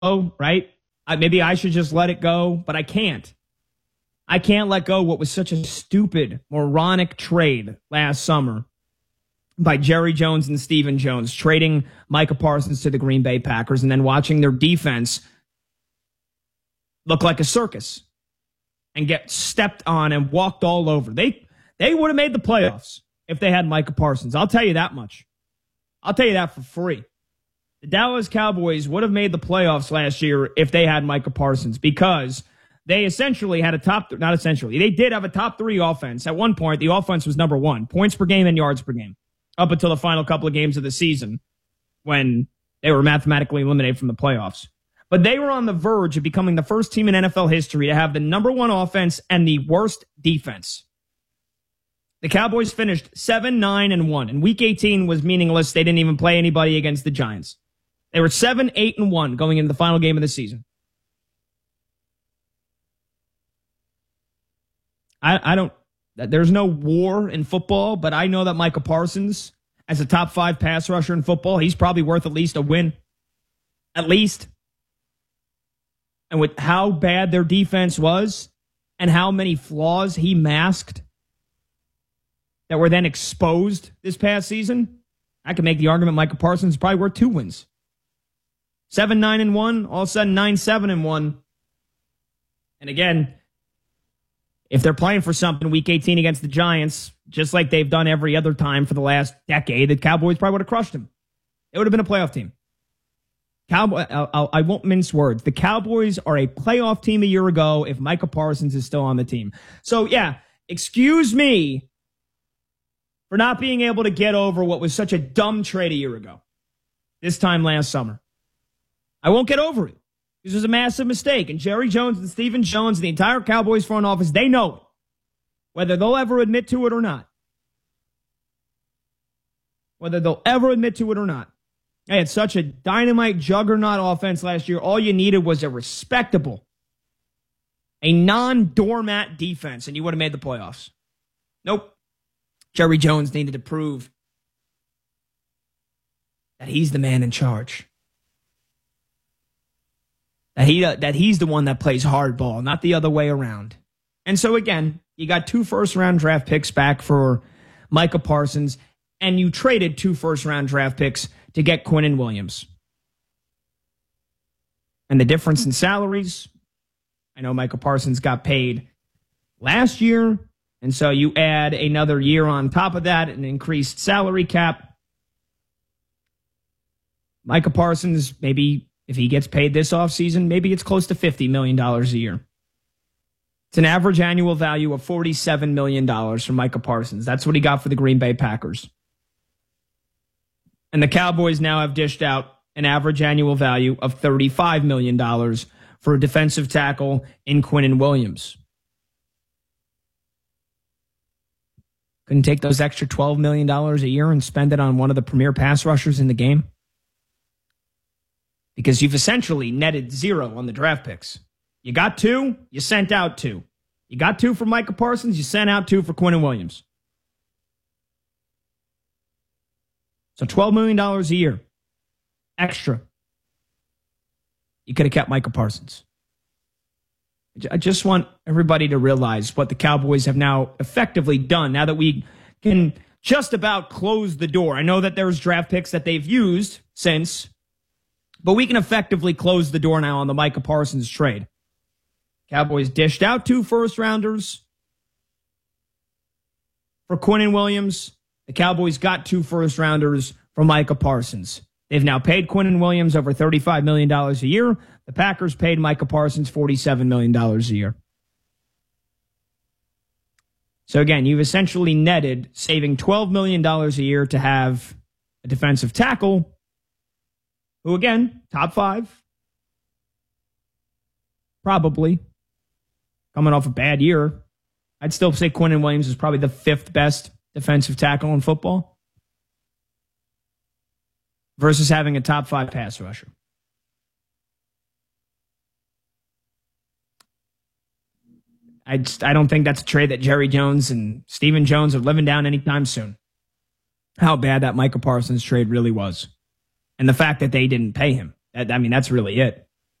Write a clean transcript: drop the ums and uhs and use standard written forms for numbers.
right? Maybe I should just let it go, but I can't. I can't let go what was such a stupid, moronic trade last summer by Jerry Jones and Stephen Jones, trading Micah Parsons to the Green Bay Packers and then watching their defense look like a circus and get stepped on and walked all over. They would have made the playoffs if they had Micah Parsons. I'll tell you that much. I'll tell you that for free. The Dallas Cowboys would have made the playoffs last year if they had Micah Parsons, because they essentially had they did have a top 3 offense. At one point, the offense was number 1, points per game and yards per game, up until the final couple of games of the season when they were mathematically eliminated from the playoffs. But they were on the verge of becoming the first team in NFL history to have the number 1 offense and the worst defense. The Cowboys finished 7-9-1, and Week 18 was meaningless. They didn't even play anybody against the Giants. They were 7-8-1 going into the final game of the season. There's no war in football, but I know that Micah Parsons, as a top 5 pass rusher in football, he's probably worth at least a win. At least. And with how bad their defense was and how many flaws he masked that were then exposed this past season, I can make the argument Micah Parsons is probably worth 2 wins. 7-9-1, all of a sudden 9-7-1. And again, if they're playing for something Week 18 against the Giants, just like they've done every other time for the last decade, the Cowboys probably would have crushed them. It would have been a playoff team. I won't mince words. The Cowboys are a playoff team a year ago if Micah Parsons is still on the team. So, yeah, excuse me for not being able to get over what was such a dumb trade a year ago, this time last summer. I won't get over it. This was a massive mistake. And Jerry Jones and Stephen Jones and the entire Cowboys front office, they know it, whether they'll ever admit to it or not. Whether they'll ever admit to it or not. They had such a dynamite juggernaut offense last year. All you needed was a respectable, a non-doormat defense, and you would have made the playoffs. Nope. Jerry Jones needed to prove that he's the man in charge. That he's the one that plays hardball, not the other way around. And so, again, you got 2 first-round draft picks back for Micah Parsons, and you traded 2 first-round draft picks to get Quinnen Williams. And the difference in salaries, I know Micah Parsons got paid last year, and so you add another year on top of that, an increased salary cap. Micah Parsons, maybe if he gets paid this offseason, maybe it's close to $50 million a year. It's an average annual value of $47 million for Micah Parsons. That's what he got for the Green Bay Packers. And the Cowboys now have dished out an average annual value of $35 million for a defensive tackle in Quinnen Williams. Couldn't take those extra $12 million a year and spend it on one of the premier pass rushers in the game? Because you've essentially netted 0 on the draft picks. You got 2, you sent out 2. You got 2 for Micah Parsons, you sent out 2 for Quinnen Williams. So $12 million a year. Extra. You could have kept Micah Parsons. I just want everybody to realize what the Cowboys have now effectively done, now that we can just about close the door. I know that there's draft picks that they've used since, but we can effectively close the door now on the Micah Parsons trade. Cowboys dished out 2 first-rounders for Quinnen Williams. The Cowboys got 2 first-rounders for Micah Parsons. They've now paid Quinnen Williams over $35 million a year. The Packers paid Micah Parsons $47 million a year. So again, you've essentially netted saving $12 million a year to have a defensive tackle who, again, top 5. Probably. Coming off a bad year. I'd still say Quinnen Williams is probably the 5th best defensive tackle in football. Versus having a top 5 pass rusher. I don't think that's a trade that Jerry Jones and Stephen Jones are living down anytime soon. How bad that Micah Parsons trade really was. And the fact that they didn't pay him. That's really it.